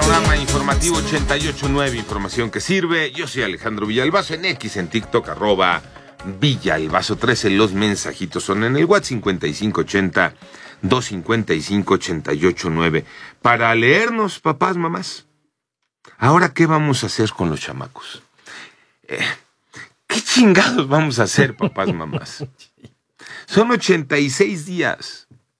Panorama Informativo 88.9, información que sirve. Yo soy Alejandro Villalbazo, en X, en TikTok, @Villalbazo13. Los mensajitos son en el WhatsApp 5580-255-88.9. Para leernos, papás, mamás. Ahora, ¿qué vamos a hacer con los chamacos? ¿Qué chingados vamos a hacer, papás, mamás? Son 86 días.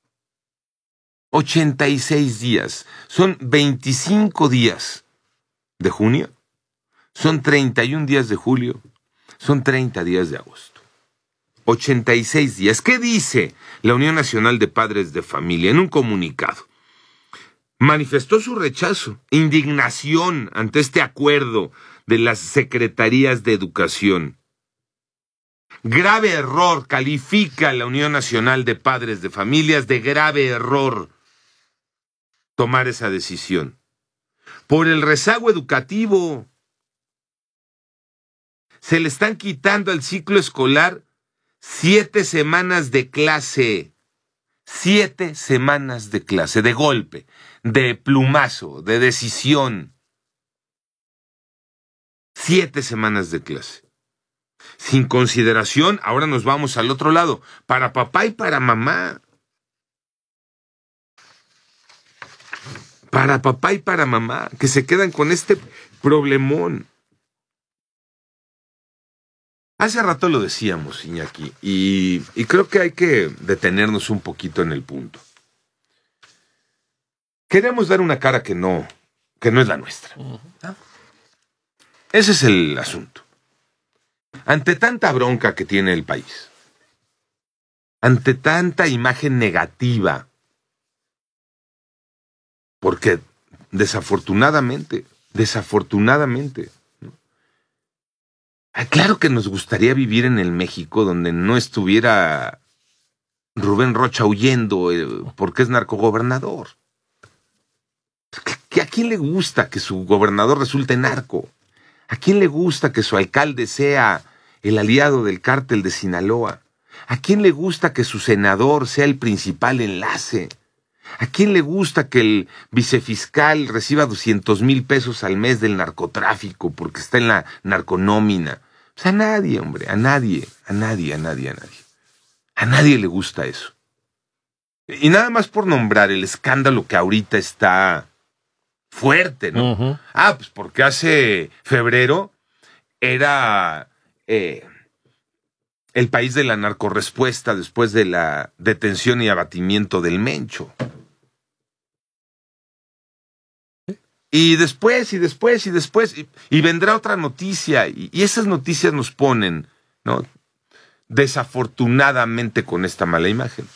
86 días. Son 25 días de junio. Son 31 días de julio. Son 30 días de agosto. 86 días. ¿Qué dice la Unión Nacional de Padres de Familia en un comunicado? Manifestó su rechazo, indignación ante este acuerdo de las Secretarías de Educación. Grave error, califica la Unión Nacional de Padres de Familias de grave error tomar esa decisión. Por el rezago educativo. Se le están quitando al ciclo escolar 7 semanas de clase. 7 semanas de clase, de golpe, de plumazo, de decisión. 7 semanas de clase. Sin consideración, ahora nos vamos al otro lado, para papá y para mamá. Para papá y para mamá, que se quedan con este problemón. Hace rato lo decíamos, Iñaki, y creo que hay que detenernos un poquito en el punto. Queremos dar una cara que no es la nuestra. Ese es el asunto. Ante tanta bronca que tiene el país, ante tanta imagen negativa, porque desafortunadamente, ¿no? Claro que nos gustaría vivir en el México donde no estuviera Rubén Rocha huyendo porque es narcogobernador. ¿A quién le gusta que su gobernador resulte narco? ¿A quién le gusta que su alcalde sea el aliado del cártel de Sinaloa? ¿A quién le gusta que su senador sea el principal enlace? ¿A quién le gusta que el vicefiscal reciba 200,000 pesos al mes del narcotráfico porque está en la narconómina? Pues a nadie, hombre, a nadie. A nadie le gusta eso. Y nada más por nombrar el escándalo que ahorita está fuerte, ¿no? Uh-huh. Pues porque hace febrero era el país de la narcorrespuesta después de la detención y abatimiento del Mencho. Y después, y vendrá otra noticia, y esas noticias nos ponen, ¿no? Desafortunadamente con esta mala imagen.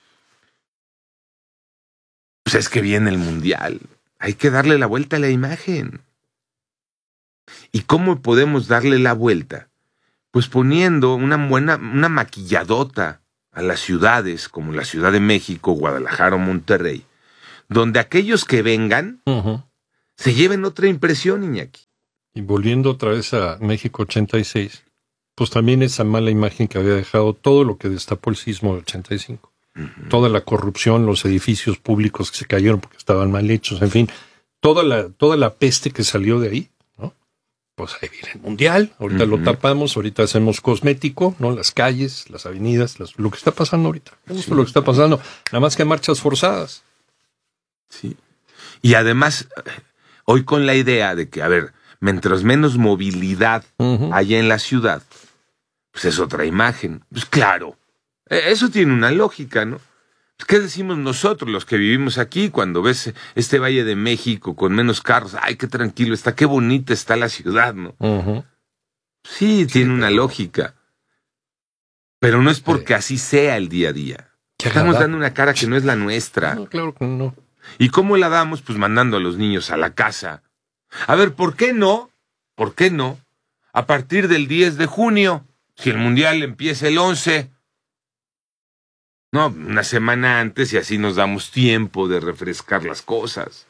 Pues es que viene el Mundial. Hay que darle la vuelta a la imagen. ¿Y cómo podemos darle la vuelta? Pues poniendo una maquilladota a las ciudades, como la Ciudad de México, Guadalajara o Monterrey, donde aquellos que vengan se lleven otra impresión, Iñaki. Y volviendo otra vez a México 86, pues también esa mala imagen que había dejado todo lo que destapó el sismo de 85. Uh-huh. Toda la corrupción, los edificios públicos que se cayeron porque estaban mal hechos, en fin, toda la peste que salió de ahí, ¿no? Pues ahí viene el Mundial, ahorita lo tapamos, ahorita hacemos cosmético, ¿no? Las calles, las avenidas, lo que está pasando ahorita, justo lo que está pasando, nada más que marchas forzadas. Sí. Y además, hoy con la idea de que, a ver, mientras menos movilidad haya en la ciudad, pues es otra imagen. Pues claro, eso tiene una lógica, ¿no? ¿Qué decimos nosotros, los que vivimos aquí, cuando ves este Valle de México con menos carros? ¡Ay, qué tranquilo está, qué bonita está la ciudad!, ¿no? Uh-huh. Sí, tiene una lógica. Pero no es porque así sea el día a día. Estamos dando una cara que no es la nuestra. No, claro que no. ¿Y cómo la damos? Pues mandando a los niños a la casa. A ver, ¿por qué no? A partir del 10 de junio, si el Mundial empieza el 11... No, una semana antes y así nos damos tiempo de refrescar las cosas.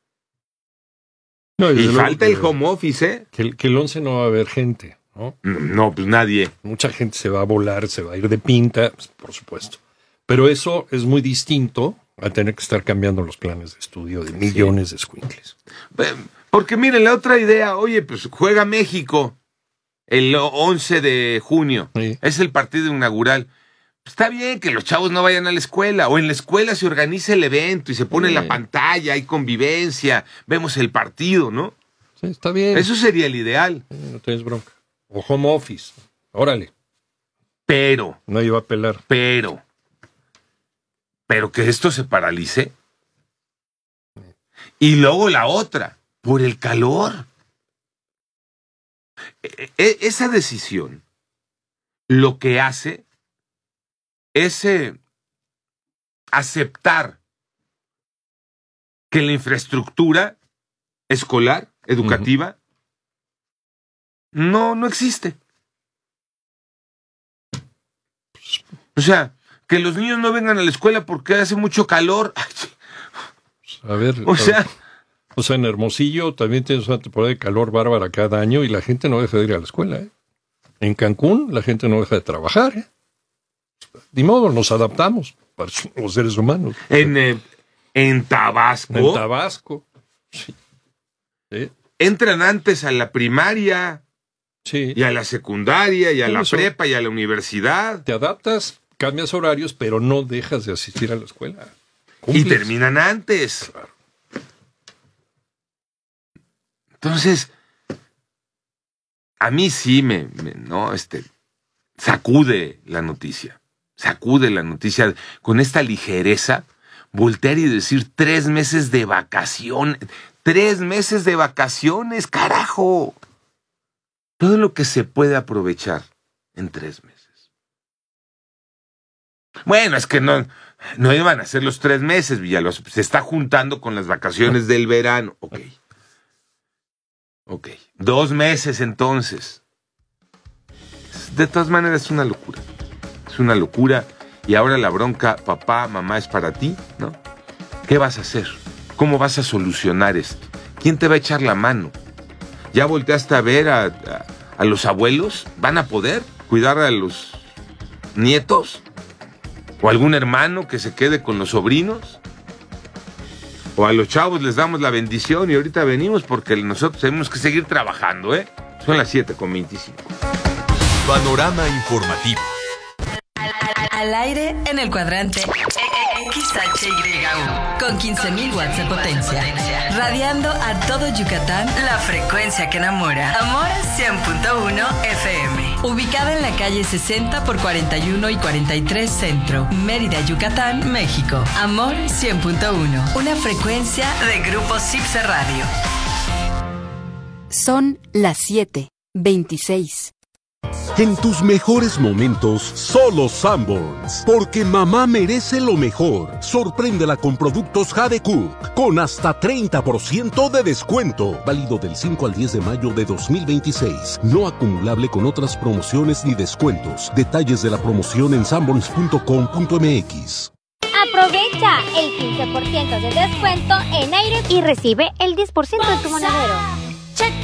No, y falta el home office, ¿eh? Que el 11 no va a haber gente, ¿no? No, pues nadie. Mucha gente se va a volar, se va a ir de pinta, pues, por supuesto. Pero eso es muy distinto a tener que estar cambiando los planes de estudio de millones de escuincles. Porque miren, la otra idea, oye, pues juega México el 11 de junio. Sí. Es el partido inaugural. Está bien que los chavos no vayan a la escuela, o en la escuela se organiza el evento y se pone la pantalla, hay convivencia, vemos el partido, ¿no? Sí, está bien. Eso sería el ideal. No tienes bronca. O home office. Órale. Pero Nadie va a pelar. Pero que esto se paralice. Y luego la otra, por el calor. Esa decisión lo que hace es aceptar que la infraestructura escolar, educativa, no existe. O sea, que los niños no vengan a la escuela porque hace mucho calor. A ver, o sea, en Hermosillo también tienes una temporada de calor bárbara cada año y la gente no deja de ir a la escuela, ¿eh? En Cancún la gente no deja de trabajar, ¿eh? Ni modo, nos adaptamos para los seres humanos. En Tabasco. En Tabasco. Sí. ¿Sí? Entran antes a la primaria, Sí. y a la secundaria, y a la Eso. prepa, y a la universidad. Te adaptas, cambias horarios, pero no dejas de asistir a la escuela. Y Cumples. terminan antes. Claro. Entonces, a mí sí sacude la noticia. Sacude la noticia con esta ligereza, voltear y decir 3 meses de vacaciones. 3 meses de vacaciones, carajo. Todo lo que se puede aprovechar en 3 meses. Bueno, es que no iban a ser los 3 meses, Villalobos. Se está juntando con las vacaciones del verano. Ok. 2 meses entonces. De todas maneras es una locura. Es una locura. Y ahora la bronca, papá, mamá, es para ti, ¿no? ¿Qué vas a hacer? ¿Cómo vas a solucionar esto? ¿Quién te va a echar la mano? ¿Ya volteaste a ver a los abuelos? ¿Van a poder cuidar a los nietos? ¿O algún hermano que se quede con los sobrinos? ¿O a los chavos les damos la bendición y ahorita venimos porque nosotros tenemos que seguir trabajando, ¿eh? Son las 7:25. Panorama informativo. Al aire en el cuadrante XHYU con 15.000 watts de potencia, radiando a todo Yucatán, la frecuencia que enamora. Amor 100.1 FM, ubicada en la calle 60 por 41 y 43 Centro, Mérida, Yucatán, México. Amor 100.1, una frecuencia de Grupo Cipse Radio. Son las 7:26. En tus mejores momentos, solo Sanborns. Porque mamá merece lo mejor. Sorpréndela con productos Jade Cook con hasta 30% de descuento. Válido del 5 al 10 de mayo de 2026. No acumulable con otras promociones ni descuentos. Detalles de la promoción en sanborns.com.mx. Aprovecha el 15% de descuento en aire y recibe el 10% de tu monedero.